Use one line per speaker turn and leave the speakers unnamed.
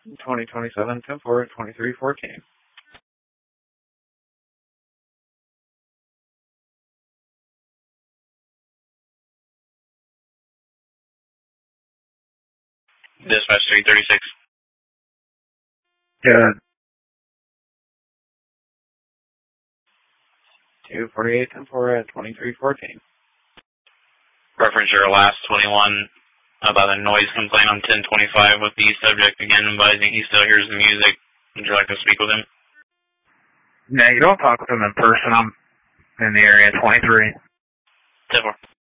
2027, 10-4, 2314.
Dispatch 336.
Good. 248, 10-4 at 2314.
Reference your last 21 about a noise complaint on 1025 with the subject again advising he still hears the music. Would you like to speak with him?
No, you don't talk with him in person. I'm in the area 23.
10-4.